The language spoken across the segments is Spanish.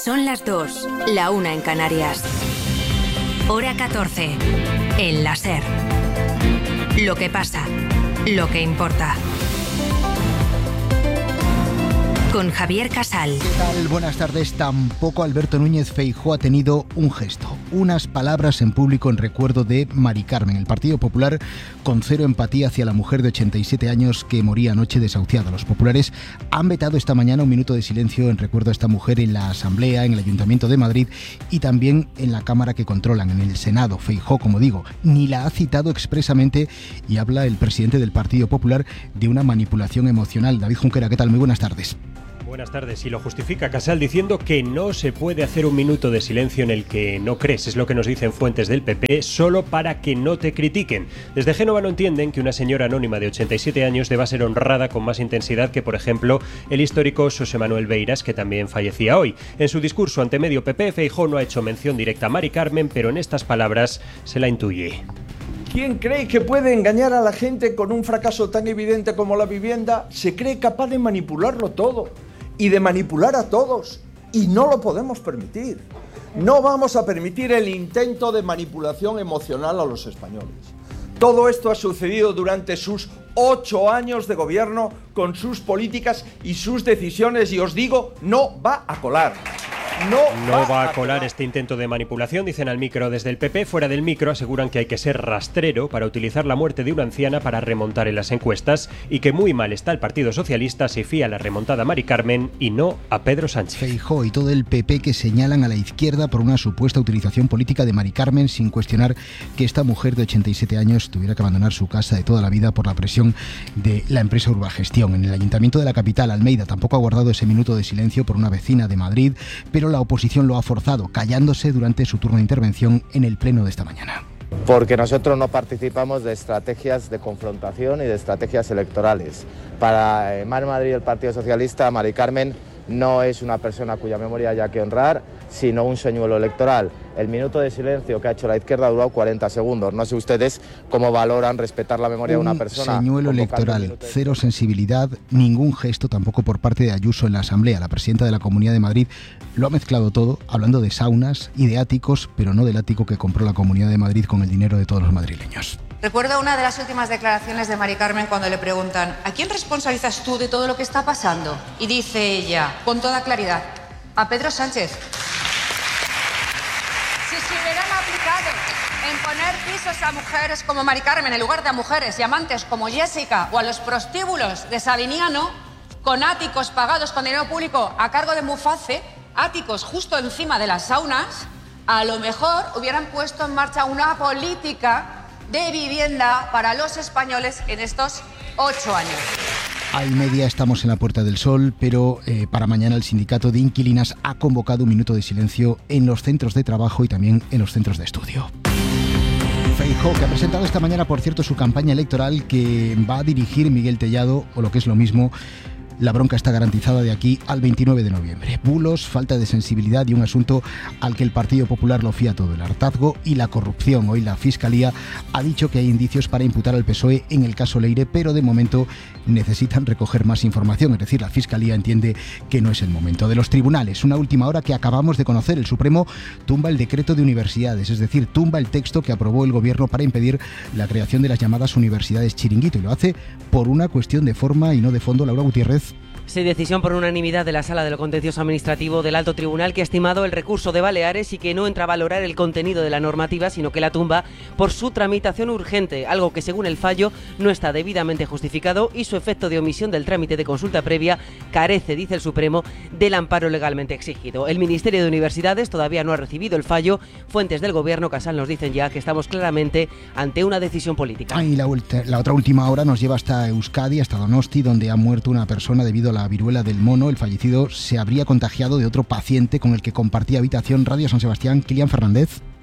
Son las 2, la 1 en Canarias. Hora 14, en la SER. Lo que pasa, lo que importa. Con Javier Casal. ¿Qué tal? Buenas tardes. Tampoco Alberto Núñez Feijóo ha tenido un gesto, unas palabras en público en recuerdo de Mari Carmen. El Partido Popular con cero empatía hacia la mujer de 87 años que moría anoche desahuciada. Los populares han vetado esta mañana un minuto de silencio en recuerdo a esta mujer en la Asamblea, en el Ayuntamiento de Madrid y también en la Cámara que controlan, en el Senado. Feijóo, como digo, ni la ha citado expresamente y habla el presidente del Partido Popular de una manipulación emocional. David Junquera, ¿qué tal? Muy buenas tardes. Buenas tardes. Y lo justifica Casal diciendo que no se puede hacer un minuto de silencio en el que no crees. Es lo que nos dicen fuentes del PP, solo para que no te critiquen. Desde Génova no entienden que una señora anónima de 87 años deba ser honrada con más intensidad que, por ejemplo, el histórico Xosé Manuel Beiras, que también fallecía hoy. En su discurso ante medio PP, Feijóo no ha hecho mención directa a Mari Carmen, pero en estas palabras se la intuye. ¿Quién cree que puede engañar a la gente con un fracaso tan evidente como la vivienda? Se cree capaz de manipularlo todo y de manipular a todos, y no lo podemos permitir. No vamos a permitir el intento de manipulación emocional a los españoles. Todo esto ha sucedido durante sus 8 años de gobierno, con sus políticas y sus decisiones, y os digo, no va a colar. No va a colar este intento de manipulación, dicen al micro desde el PP. Fuera del micro aseguran que hay que ser rastrero para utilizar la muerte de una anciana para remontar en las encuestas y que muy mal está el Partido Socialista si fía la remontada a Mari Carmen y no a Pedro Sánchez. Feijóo y todo el PP que señalan a la izquierda por una supuesta utilización política de Mari Carmen, sin cuestionar que esta mujer de 87 años tuviera que abandonar su casa de toda la vida por la presión de la empresa Urbagestión. En el Ayuntamiento de la capital, Almeida, tampoco ha guardado ese minuto de silencio por una vecina de Madrid, pero la oposición lo ha forzado, callándose durante su turno de intervención en el pleno de esta mañana. Porque nosotros no participamos de estrategias de confrontación y de estrategias electorales. Para Mar Madrid y el Partido Socialista, Mari Carmen no es una persona cuya memoria haya que honrar, sino un señuelo electoral. El minuto de silencio que ha hecho la izquierda ha durado 40 segundos. No sé ustedes cómo valoran respetar la memoria de una persona. Un señuelo electoral, cero sensibilidad, ningún gesto tampoco por parte de Ayuso en la Asamblea. La presidenta de la Comunidad de Madrid lo ha mezclado todo, hablando de saunas y de áticos, pero no del ático que compró la Comunidad de Madrid con el dinero de todos los madrileños. Recuerdo una de las últimas declaraciones de Mari Carmen cuando le preguntan ¿a quién responsabilizas tú de todo lo que está pasando? Y dice ella, con toda claridad, a Pedro Sánchez. Si se hubieran aplicado en poner pisos a mujeres como Mari Carmen en lugar de a mujeres y amantes como Jessica o a los prostíbulos de Savignano, con áticos pagados con dinero público a cargo de Muface, áticos justo encima de las saunas, a lo mejor hubieran puesto en marcha una política de vivienda para los españoles en estos 8 años. Hay media, estamos en la Puerta del Sol, pero para mañana el sindicato de inquilinas ha convocado un minuto de silencio en los centros de trabajo y también en los centros de estudio. Feijóo, que ha presentado esta mañana, por cierto, su campaña electoral que va a dirigir Miguel Tellado, o lo que es lo mismo, la bronca está garantizada de aquí al 29 de noviembre. Bulos, falta de sensibilidad y un asunto al que el Partido Popular lo fía todo, el hartazgo y la corrupción. Hoy la Fiscalía ha dicho que hay indicios para imputar al PSOE en el caso Leire, pero de momento necesitan recoger más información. Es decir, la Fiscalía entiende que no es el momento. De los tribunales, una última hora que acabamos de conocer. El Supremo tumba el decreto de universidades, es decir, tumba el texto que aprobó el Gobierno para impedir la creación de las llamadas universidades chiringuito, y lo hace por una cuestión de forma y no de fondo. Laura Gutiérrez. Sí, decisión por unanimidad de la Sala de lo Contencioso Administrativo del Alto Tribunal, que ha estimado el recurso de Baleares y que no entra a valorar el contenido de la normativa, sino que la tumba por su tramitación urgente, algo que según el fallo no está debidamente justificado y su efecto de omisión del trámite de consulta previa carece, dice el Supremo, del amparo legalmente exigido. El Ministerio de Universidades todavía no ha recibido el fallo. Fuentes del Gobierno, Casal, nos dicen ya que estamos claramente ante una decisión política. Y la otra última hora nos lleva hasta Euskadi, hasta Donosti, donde ha muerto una persona debido a la viruela del mono. El fallecido se habría contagiado de otro paciente con el que compartía habitación. Radio San Sebastián, Kilian Fernández.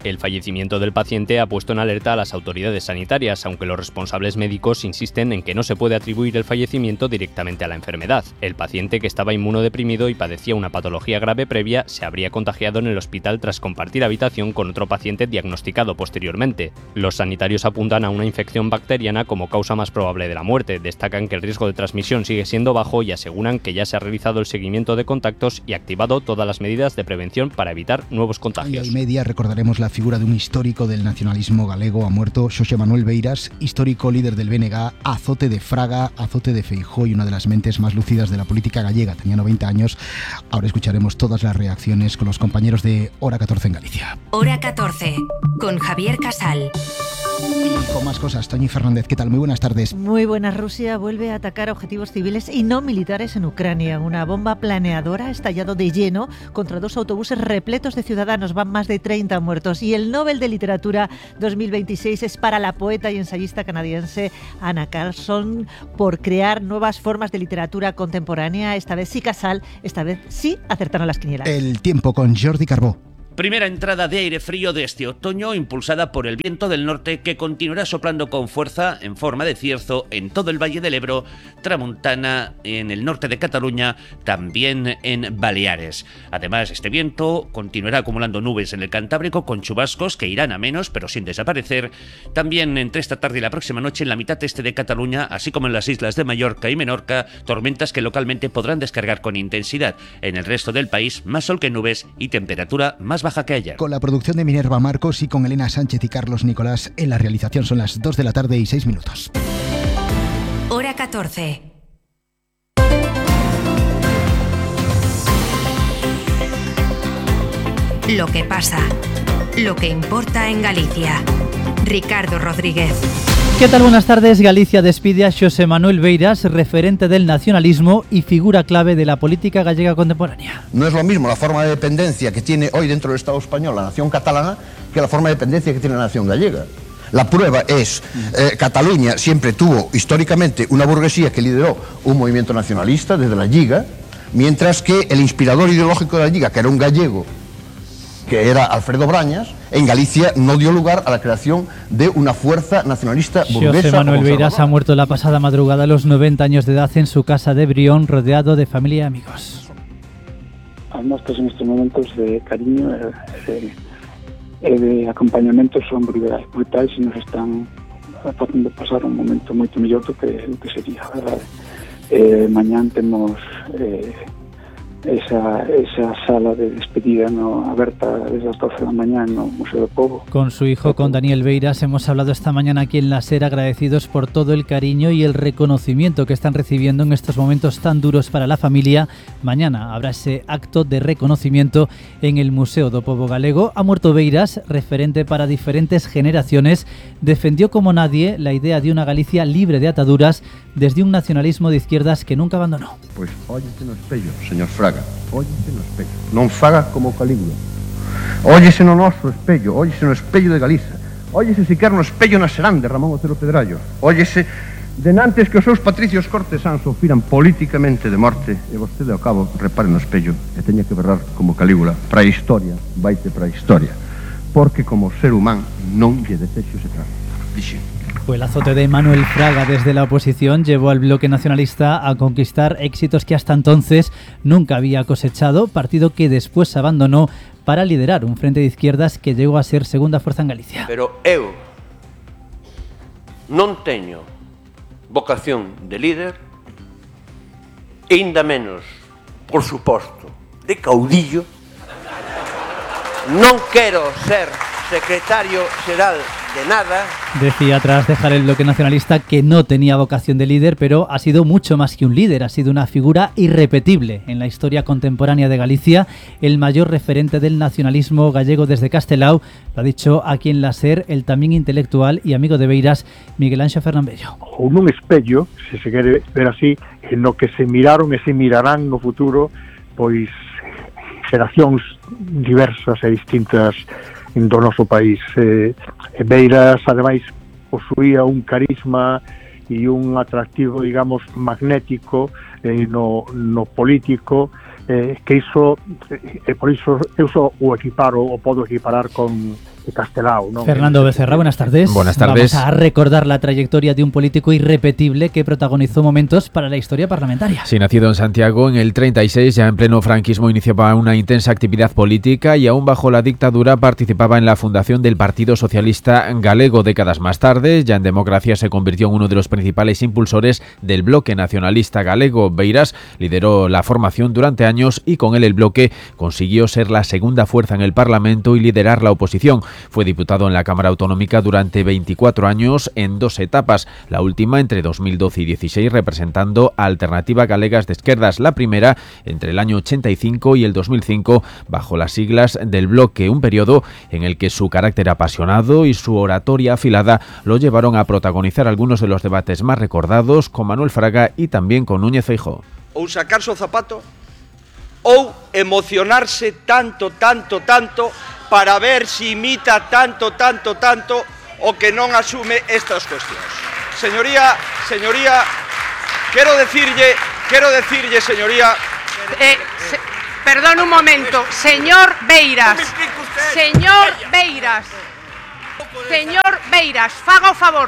El fallecimiento del paciente ha puesto en alerta a las autoridades sanitarias, aunque los responsables médicos insisten en que no se puede atribuir el fallecimiento directamente a la enfermedad. El paciente, que estaba inmunodeprimido y padecía una patología grave previa, se habría contagiado en el hospital tras compartir habitación con otro paciente diagnosticado posteriormente. Los sanitarios apuntan a una infección bacteriana como causa más probable de la muerte, destacan que el riesgo de transmisión sigue siendo bajo y aseguran que ya se ha realizado el seguimiento de contactos y activado todas las medidas de prevención para evitar nuevos contagios. Y media recordaremos la figura de un histórico del nacionalismo galego. Ha muerto Xosé Manuel Beiras, histórico líder del BNG, azote de Fraga, azote de Feijóo y una de las mentes más lúcidas de la política gallega. Tenía 90 años. Ahora escucharemos todas las reacciones con los compañeros de Hora 14 en Galicia. Hora 14, con Javier Casal. Y con más cosas, Toñi Fernández, ¿qué tal? Muy buenas tardes. Muy buenas. Rusia vuelve a atacar objetivos civiles y no militares en Ucrania. Una bomba planeadora ha estallado de lleno contra 2 autobuses repletos de ciudadanos. Van más de 30 muertos. Y el Nobel de Literatura 2026 es para la poeta y ensayista canadiense Anna Carlson por crear nuevas formas de literatura contemporánea. Esta vez sí, Casal, esta vez sí acertaron las quinielas. El tiempo con Jordi Carbó. Primera entrada de aire frío de este otoño, impulsada por el viento del norte, que continuará soplando con fuerza en forma de cierzo en todo el Valle del Ebro, tramontana en el norte de Cataluña, también en Baleares. Además, este viento continuará acumulando nubes en el Cantábrico con chubascos que irán a menos, pero sin desaparecer. También entre esta tarde y la próxima noche en la mitad este de Cataluña, así como en las islas de Mallorca y Menorca, tormentas que localmente podrán descargar con intensidad. En el resto del país, más sol que nubes y temperatura más baja que ayer. Con la producción de Minerva Marcos y con Elena Sánchez y Carlos Nicolás en la realización. Son las 2 de la tarde y 6 minutos. Hora 14. Lo que pasa, lo que importa en Galicia. Ricardo Rodríguez. ¿Qué tal? Buenas tardes. Galicia despide a Xosé Manuel Beiras, referente del nacionalismo y figura clave de la política gallega contemporánea. No es lo mismo la forma de dependencia que tiene hoy dentro del Estado español la nación catalana que la forma de dependencia que tiene la nación gallega. La prueba es, Cataluña siempre tuvo históricamente una burguesía que lideró un movimiento nacionalista desde la Lliga, mientras que el inspirador ideológico de la Lliga, que era un gallego, que era Alfredo Brañas, en Galicia no dio lugar a la creación de una fuerza nacionalista burguesa. Xosé Manuel Beiras ha muerto la pasada madrugada a los 90 años de edad en su casa de Brión, rodeado de familia y amigos. Nuestros instrumentos de cariño de acompañamiento son brutais e nos están facendo pasar un momento moito mellor do que sería, verdade? Mañán temos esa sala de despedida abierta desde las 12 de la mañana en el Museo del Pobo. Con su hijo, con Daniel Beiras, hemos hablado esta mañana aquí en La SER, agradecidos por todo el cariño y el reconocimiento que están recibiendo en estos momentos tan duros para la familia. Mañana habrá ese acto de reconocimiento en el Museo do Pobo Galego. Ha muerto Beiras, referente para diferentes generaciones. Defendió como nadie la idea de una Galicia libre de ataduras desde un nacionalismo de izquierdas que nunca abandonó. Pues óyese no espello, señor Fraga, óyese no espello, non faga como Calígula. Óyese no noso espello, óyese no espello de Galiza, óyese siquer no espello na Serán de Ramón Otero Pedrallo, óyese denantes que os seus patricios cortesáns sofriran políticamente de morte e vostede ao cabo repare no espello e teña que berrar como Calígula, para a historia, vaite para a historia, porque como ser humano non lle desexo se trata. Dixe. Fue el azote de Manuel Fraga desde la oposición, llevó al bloque nacionalista a conquistar éxitos que hasta entonces nunca había cosechado, partido que después abandonó para liderar un frente de izquierdas que llegó a ser segunda fuerza en Galicia. Pero eu non teño vocación de líder, e ainda menos, por suposto, de caudillo. Non quero ser secretario xeral de nada. Decía tras dejar el bloque nacionalista que no tenía vocación de líder, pero ha sido mucho más que un líder, ha sido una figura irrepetible en la historia contemporánea de Galicia, el mayor referente del nacionalismo gallego desde Castelao. Lo ha dicho aquí en La SER el también intelectual y amigo de Beiras, Miguel Anxo Fernambello. Un espello, se quere ver así, en lo que se miraron e se mirarán no futuro, pois xeracións diversas e distintas do noso país. Beiras, ademais, posuía un carisma e un atractivo, digamos, magnético no político, que iso, por iso eu só o podo equiparar con Castelao, ¿no? Fernando Becerra, buenas tardes. Buenas tardes. Vamos a recordar la trayectoria de un político irrepetible que protagonizó momentos para la historia parlamentaria. Sí, nacido en Santiago en el 36, ya en pleno franquismo iniciaba una intensa actividad política y aún bajo la dictadura participaba en la fundación del Partido Socialista Galego. Décadas más tarde, ya en democracia, se convirtió en uno de los principales impulsores del bloque nacionalista galego. Beiras lideró la formación durante años y con él el bloque consiguió ser la segunda fuerza en el Parlamento y liderar la oposición. Fue diputado en la Cámara Autonómica durante 24 años en 2 etapas, la última entre 2012 y 16 representando a Alternativa Galegas de Esquerdas, la primera entre el año 85 y el 2005 bajo las siglas del bloque, un periodo en el que su carácter apasionado y su oratoria afilada lo llevaron a protagonizar algunos de los debates más recordados con Manuel Fraga y también con Núñez Feijóo. Ou sacarse o zapato ou emocionarse tanto para ver si imita tanto o que non asume estas cuestións. Señoría, quero decirlle, señoría... Perdón un momento, señor Beiras, faga o favor.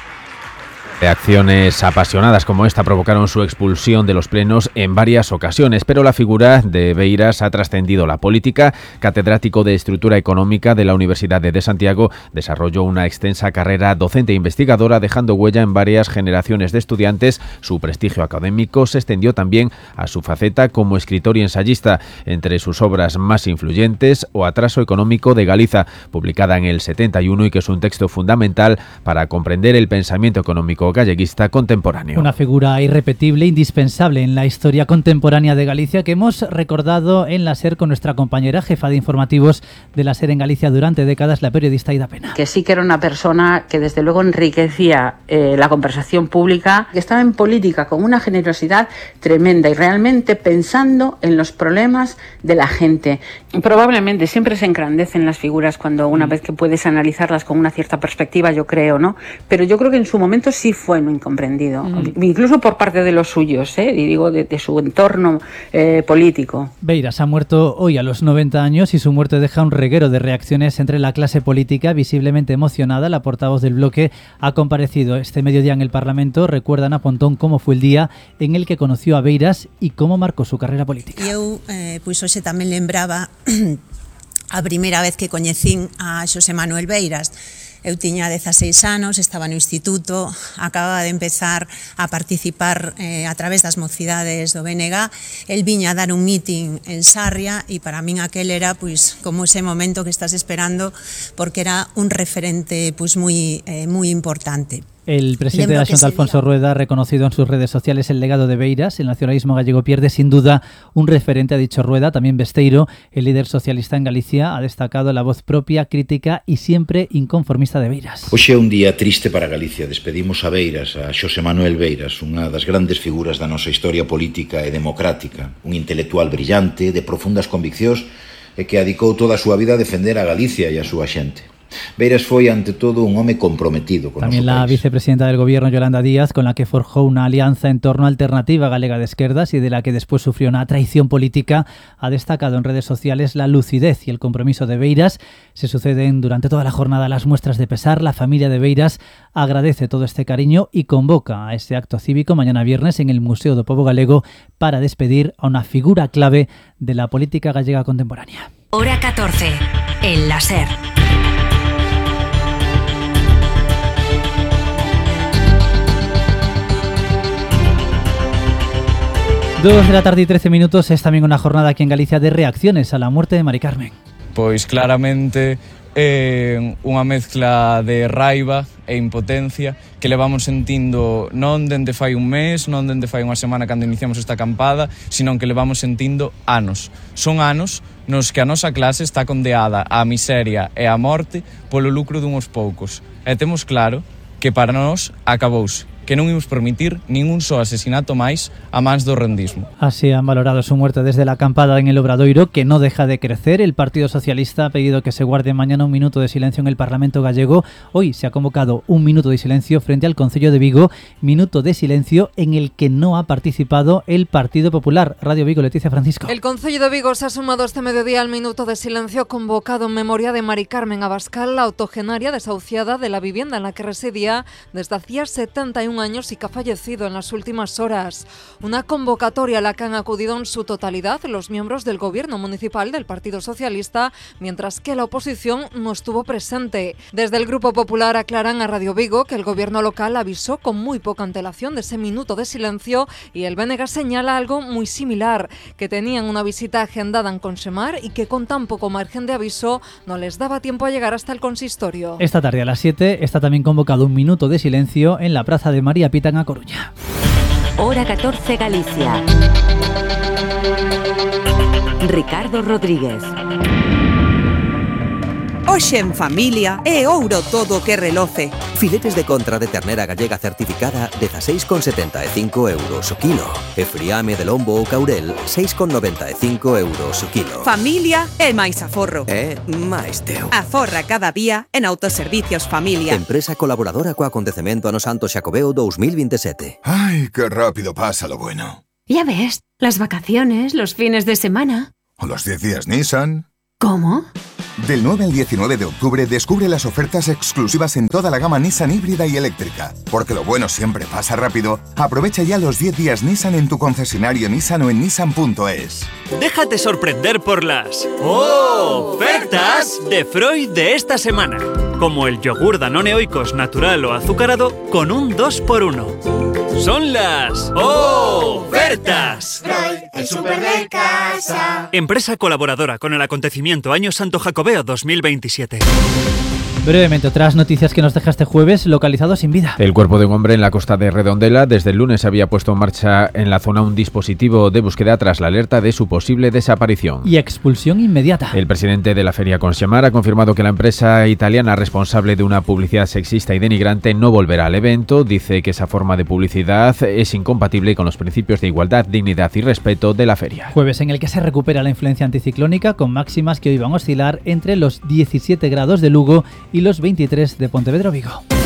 Reacciones apasionadas como esta provocaron su expulsión de los plenos en varias ocasiones, pero la figura de Beiras ha trascendido la política. Catedrático de Estructura Económica de la Universidad de Santiago, desarrolló una extensa carrera docente e investigadora, dejando huella en varias generaciones de estudiantes. Su prestigio académico se extendió también a su faceta como escritor y ensayista. Entre sus obras más influyentes, O atraso económico de Galiza, publicada en el 71 y que es un texto fundamental para comprender el pensamiento económico galleguista contemporáneo. Una figura irrepetible, indispensable en la historia contemporánea de Galicia, que hemos recordado en la SER con nuestra compañera jefa de informativos de la SER en Galicia durante décadas, la periodista Ida Pena. Que sí que era una persona que desde luego enriquecía la conversación pública, que estaba en política con una generosidad tremenda y realmente pensando en los problemas de la gente. Probablemente siempre se engrandecen las figuras cuando una vez que puedes analizarlas con una cierta perspectiva, yo creo, ¿no? Pero yo creo que en su momento sí fue muy incomprendido, incluso por parte de los suyos, y digo de su entorno político. Beiras ha muerto hoy a los 90 años y su muerte deja un reguero de reacciones entre la clase política, visiblemente emocionada. La portavoz del bloque ha comparecido este mediodía en el Parlamento. Recuerdan a Pontón cómo fue el día en el que conoció a Beiras y cómo marcó su carrera política. Eu, pois hoxe tamén lembraba a primeira vez que coñecín a Xosé Manuel Beiras. Eu tiña 16 anos, estaba no instituto, acababa de empezar a participar a través das mocidades do BNG. El viña a dar un meeting en Sarria e para min aquel era pois como ese momento que estás esperando, porque era un referente pois moi importante. El presidente de la Xunta, Alfonso Rueda, ha reconocido en sus redes sociales el legado de Beiras. El nacionalismo gallego pierde sin duda un referente, ha dicho Rueda. También Besteiro, el líder socialista en Galicia, ha destacado la voz propia, crítica y siempre inconformista de Beiras. Hoxe é un día triste para Galicia. Despedimos a Beiras, a Xosé Manuel Beiras, unha das grandes figuras da nosa historia política e democrática. Un intelectual brillante, de profundas conviccións e que adicou toda a súa vida a defender a Galicia e a súa xente. Beiras foi, ante todo, un home comprometido con también noso la país. vicepresidenta del Gobierno, Yolanda Díaz, con la que forjó una alianza en torno a Alternativa Galega de Esquerdas y de la que después sufrió una traición política, ha destacado en redes sociales la lucidez y el compromiso de Beiras. Se suceden durante toda la jornada las muestras de pesar. La familia de Beiras agradece todo este cariño y convoca a este acto cívico mañana viernes en el Museo do Pobo Galego para despedir a una figura clave de la política gallega contemporánea. Hora 14, en la SER. 2 de la tarde y 13 minutos. Es también una jornada aquí en Galicia de reacciones a la muerte de Mari Carmen. Pois claramente unha mezcla de raiva e impotencia que levamos sentindo non dende fai un mes, non dende fai unha semana cando iniciamos esta acampada, sino que levamos sentindo anos. Son anos nos que a nosa clase está condeada á miseria e á morte polo lucro dunhos poucos. E temos claro que para nós acabouse. que non imos permitir ningún só asesinato máis a mans do rendismo. Así han valorado su muerte desde la acampada en el Obradoiro, que no deja de crecer. El Partido Socialista ha pedido que se guarde mañana un minuto de silencio en el Parlamento gallego. Hoy se ha convocado un minuto de silencio frente al Concello de Vigo, minuto de silencio en el que no ha participado el Partido Popular. Radio Vigo, Leticia Francisco. El Concello de Vigo se ha sumado este mediodía al minuto de silencio convocado en memoria de Mari Carmen Abascal, la octogenaria desahuciada de la vivienda en la que residía desde hacía 71 años y que ha fallecido en las últimas horas. Una convocatoria a la que han acudido en su totalidad los miembros del gobierno municipal del Partido Socialista, mientras que la oposición no estuvo presente. Desde el Grupo Popular aclaran a Radio Vigo que el gobierno local avisó con muy poca antelación de ese minuto de silencio y el BNG señala algo muy similar, que tenían una visita agendada en Consemar y que con tan poco margen de aviso no les daba tiempo a llegar hasta el consistorio. Esta tarde a las 7 está también convocado un minuto de silencio en la Plaza de María Pita en A Coruña. Hora 14 Galicia. Ricardo Rodríguez. Hoxe en familia é ouro todo que reloce. Filetes de contra de ternera gallega certificada 16,75 euros o kilo. E friame de lombo ou caurel 6,95 euros o kilo. Familia é máis aforro. É máis teu. Aforra cada día en Autoservicios Familia. Empresa colaboradora co acontecemento ano Santo Xacobeo 2027. Ay, qué rápido pasa lo bueno. Ya ves, las vacaciones, los fines de semana. O los 10 días Nissan. ¿Cómo? Del 9 al 19 de octubre descubre las ofertas exclusivas en toda la gama Nissan híbrida y eléctrica. Porque lo bueno siempre pasa rápido. Aprovecha ya los 10 días Nissan en tu concesionario Nissan o en nissan.es. Déjate sorprender por las ofertas de Freud de esta semana. Como el yogur Danone Oikos natural o azucarado con un 2x1. Son las ofertas. Freud, el súper de casa. Empresa colaboradora con el acontecimiento Año Santo Jacobeo 2027. Brevemente, otras noticias que nos deja este jueves, localizado sin vida. El cuerpo de un hombre en la costa de Redondela desde el lunes había puesto en marcha en la zona un dispositivo de búsqueda tras la alerta de su posible desaparición. Y expulsión inmediata. El presidente de la feria Consemar ha confirmado que la empresa italiana responsable de una publicidad sexista y denigrante no volverá al evento. Dice que esa forma de publicidad es incompatible con los principios de igualdad, dignidad y respeto de la feria. Jueves en el que se recupera la influencia anticiclónica con máximas que hoy van a oscilar entre los 17 grados de Lugo y los 23 de Pontevedra Vigo.